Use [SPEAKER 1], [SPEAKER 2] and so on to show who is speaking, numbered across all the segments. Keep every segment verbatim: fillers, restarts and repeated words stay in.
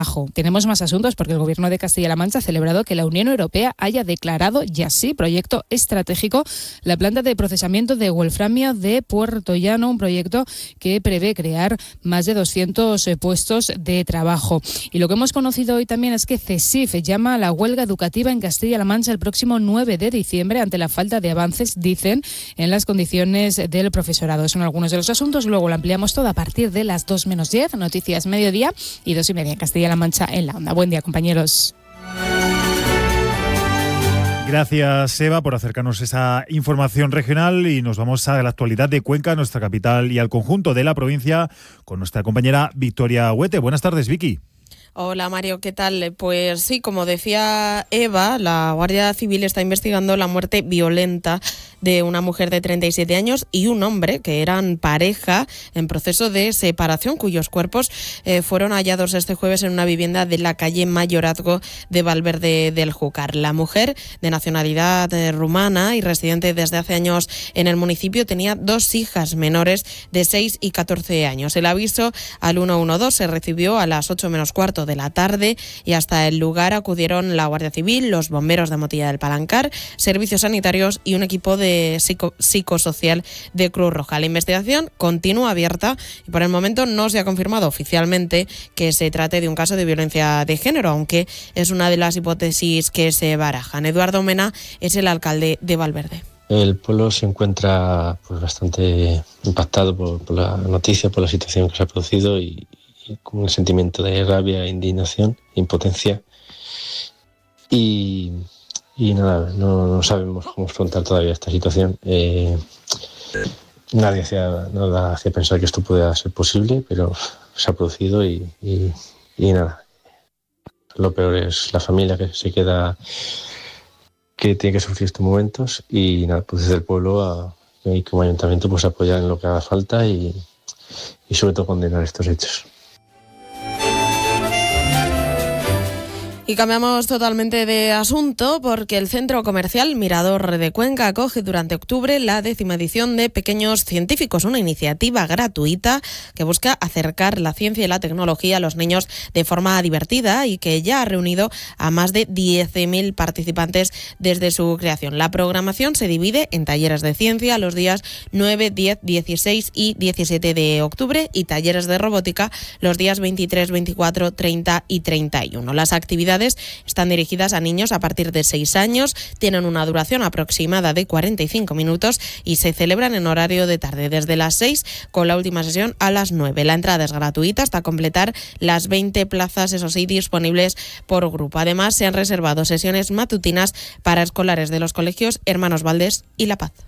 [SPEAKER 1] Tenemos más asuntos porque el Gobierno de Castilla-La Mancha ha celebrado que la Unión Europea haya declarado ya sí proyecto estratégico la planta de procesamiento de wolframio de Puerto Llano, un proyecto que prevé crear más de doscientos puestos de trabajo. Y lo que hemos conocido hoy también es que CESIF llama a la huelga educativa en Castilla-La Mancha el próximo nueve de diciembre ante la falta de avances, dicen, en las condiciones del profesorado. Son algunos de los asuntos, luego lo ampliamos todo a partir de las dos menos diez, noticias mediodía y dos y media en Castilla-La Mancha en la Onda. Buen día, compañeros.
[SPEAKER 2] Gracias, Eva, por acercarnos esa información regional y nos vamos a la actualidad de Cuenca, nuestra capital y al conjunto de la provincia con nuestra compañera Victoria Huete. Buenas tardes, Vicky.
[SPEAKER 3] Hola Mario, ¿qué tal? Pues sí, como decía Eva, la Guardia Civil está investigando la muerte violenta de una mujer de treinta y siete años y un hombre que eran pareja en proceso de separación, cuyos cuerpos eh, fueron hallados este jueves en una vivienda de la calle Mayorazgo de Valverde del Júcar. La mujer, de nacionalidad eh, rumana y residente desde hace años en el municipio, tenía dos hijas menores de seis y catorce años. El aviso al ciento doce se recibió a las ocho menos cuarto de la tarde y hasta el lugar acudieron la Guardia Civil, los bomberos de Motilla del Palancar, servicios sanitarios y un equipo de psico- psicosocial de Cruz Roja. La investigación continúa abierta y por el momento no se ha confirmado oficialmente que se trate de un caso de violencia de género, aunque es una de las hipótesis que se barajan. Eduardo Mena es el alcalde de Valverde.
[SPEAKER 4] El pueblo se encuentra pues, bastante impactado por, por la noticia, por la situación que se ha producido y con un sentimiento de rabia, indignación, impotencia y, y nada, no, no sabemos cómo afrontar todavía esta situación. Eh, nadie hacía, nada hacía pensar que esto pudiera ser posible, pero se ha producido y, y, y nada. Lo peor es la familia que se queda, que tiene que sufrir estos momentos y nada, pues desde el pueblo a, y como ayuntamiento pues apoyar en lo que haga falta y, y sobre todo condenar estos hechos.
[SPEAKER 3] Y cambiamos totalmente de asunto porque el Centro Comercial Mirador de Cuenca acoge durante octubre la décima edición de Pequeños Científicos, una iniciativa gratuita que busca acercar la ciencia y la tecnología a los niños de forma divertida y que ya ha reunido a más de diez mil participantes desde su creación. La programación se divide en talleres de ciencia los días nueve, diez, dieciséis y diecisiete de octubre y talleres de robótica los días veintitrés, veinticuatro, treinta y treinta y uno. Las actividades están dirigidas a niños a partir de seis años, tienen una duración aproximada de cuarenta y cinco minutos y se celebran en horario de tarde, desde las seis con la última sesión a las nueve. La entrada es gratuita hasta completar las veinte plazas, eso sí, disponibles por grupo. Además, se han reservado sesiones matutinas para escolares de los colegios Hermanos Valdés y La Paz.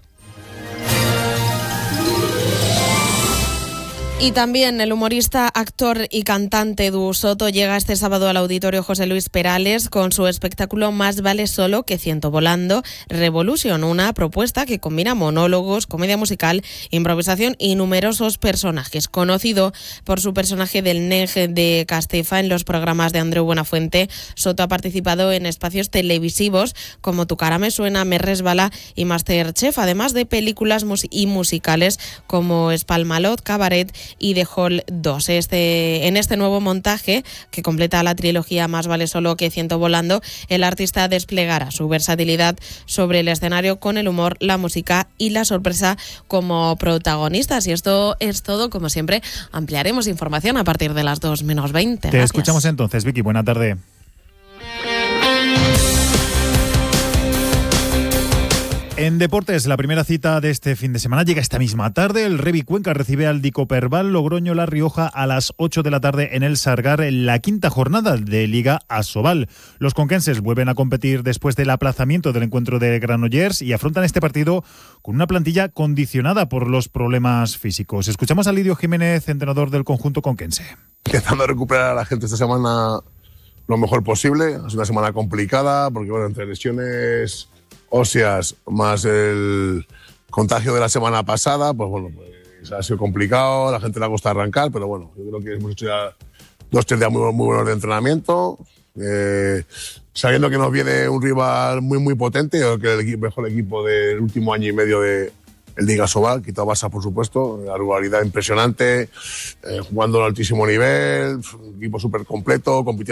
[SPEAKER 3] Y también el humorista, actor y cantante Edu Soto llega este sábado al Auditorio José Luis Perales con su espectáculo Más vale solo que ciento volando, Revolution, una propuesta que combina monólogos, comedia musical, improvisación y numerosos personajes. Conocido por su personaje delNej de Castefa en los programas de Andreu Buenafuente, Soto ha participado en espacios televisivos como Tu cara me suena, Me resbala y Masterchef, además de películas mus- y musicales como Espalmalot, Cabaret y The Hall dos. Este, en este nuevo montaje, que completa la trilogía Más vale solo que ciento volando, el artista desplegará su versatilidad sobre el escenario con el humor, la música y la sorpresa como protagonistas. Y esto es todo, como siempre, ampliaremos información a partir de las dos menos veinte.
[SPEAKER 2] Te Gracias. Escuchamos entonces, Vicky. Buena tarde. En deportes, la primera cita de este fin de semana llega esta misma tarde. El Revi Cuenca recibe al Dicoperbal Logroño La Rioja a las ocho de la tarde en el Sargar, en la quinta jornada de Liga Asobal. Los conquenses vuelven a competir después del aplazamiento del encuentro de Granollers y afrontan este partido con una plantilla condicionada por los problemas físicos. Escuchamos a Lidio Jiménez, entrenador del conjunto conquense.
[SPEAKER 5] Empezando a recuperar a la gente esta semana lo mejor posible. Es una semana complicada porque, bueno, entre lesiones óseas más el contagio de la semana pasada, pues bueno, pues ha sido complicado, la gente le ha costado arrancar, pero bueno, yo creo que hemos hecho ya dos, tres días muy, muy buenos de entrenamiento, eh, sabiendo que nos viene un rival muy, muy potente, yo creo que el equipo, mejor equipo del último año y medio de, el Liga Sobal, quitado Barça, por supuesto, la regularidad impresionante, eh, jugando a altísimo nivel, equipo súper completo, compitiendo